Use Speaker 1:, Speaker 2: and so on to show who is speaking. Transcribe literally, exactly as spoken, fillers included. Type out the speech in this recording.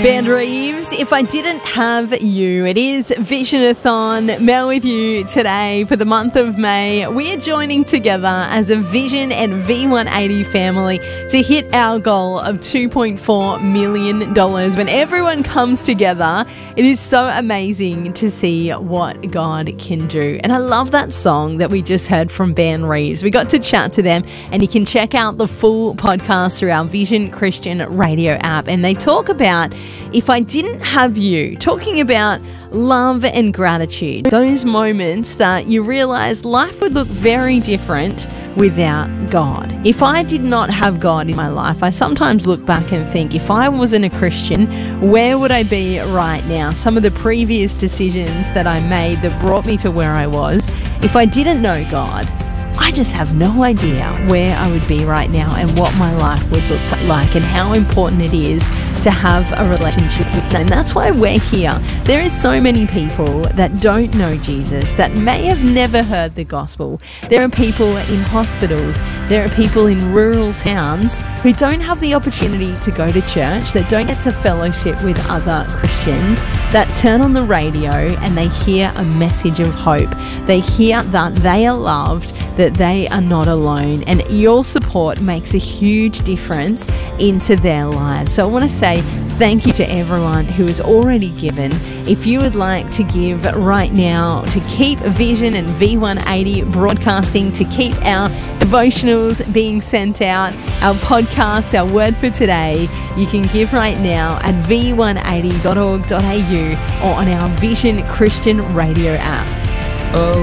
Speaker 1: Ben Reeves, If I Didn't Have You. It is Visionathon. Mel with you today for the month of May. We are joining together as a Vision and V one eighty family to hit our goal of two point four million dollars. When everyone comes together, it is so amazing to see what God can do. And I love that song that we just heard from Ben Reeves. We got to chat to them, and you can check out the full podcast through our Vision Christian radio app. And they talk about If I Didn't Have You, talking about love and gratitude. Those moments that you realize life would look very different without God. If I did not have God in my life, I sometimes look back and think, if I wasn't a Christian, where would I be right now? Some of the previous decisions that I made that brought me to where I was, if I didn't know God, I just have no idea where I would be right now and what my life would look like and how important it is to have a relationship with Him. And that's why we're here. There is so many people that don't know Jesus, that may have never heard the gospel. There are people in hospitals, there are people in rural towns who don't have the opportunity to go to church, that don't get to fellowship with other Christians, that turn on the radio and they hear a message of hope. They hear that they are loved, that they are not alone, and your support makes a huge difference into their lives. So I want to say thank you to everyone who has already given. If you would like to give right now to keep Vision and V one eighty broadcasting, to keep our devotionals being sent out, our podcasts, our word for today, you can give right now at v one eighty dot org dot a u or on our Vision Christian radio app.
Speaker 2: Oh.